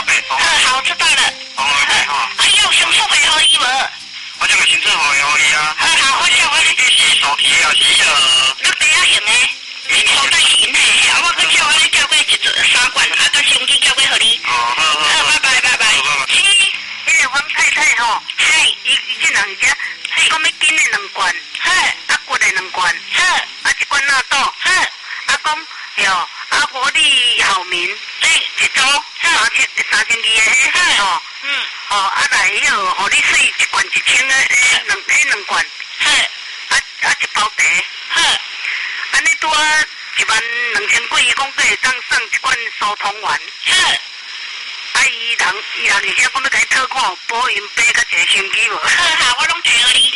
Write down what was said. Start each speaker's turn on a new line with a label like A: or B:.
A: 白哦。
B: 好，知道了。
A: 哦，好。
B: 还有什么配合伊无？
A: 我这个薪水好用你啊。
B: 好，我叫我
A: 你是手提也是
B: 那地下行诶，手在行嘿，我去叫我咧叫过3罐，到时用去叫过互你。拜拜拜拜。是，
C: 迄个阮太太吼，伊这人家，伊讲要金的2罐，骨的2罐，一罐纳豆，讲哟，我你后面，一组3200的吼，来迄个，互你水1罐1000的，2罐，一包茶，安尼拄啊12000几，伊讲会当送1罐疏通丸，伊人而且讲要甲伊讨看，保因杯甲一个星期无？
B: 好，我拢提互